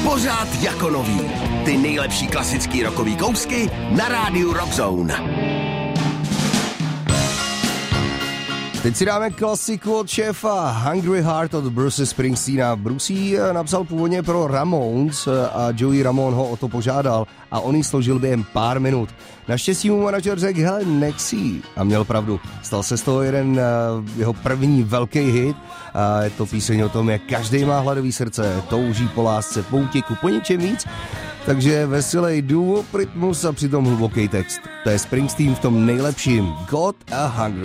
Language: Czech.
Pořád jako nový. Ty nejlepší klasický rockový kousky na rádiu Rockzone. Teď si dáme klasiku od šéfa Hungry Heart od Bruce Springsteena. Bruce ji napsal původně pro Ramones a Joey Ramone ho o to požádal a on ji složil během pár minut. Naštěstí mu manažer řekl, hele, nechci. A měl pravdu. Stal se z toho jeden jeho první velký hit a je to píseň o tom, jak každý má hladový srdce, touží po lásce, po útěku, po něčem víc. Takže veselý doo, rytmus a přitom hluboký text. To je Springsteen v tom nejlepším. God a Hungry.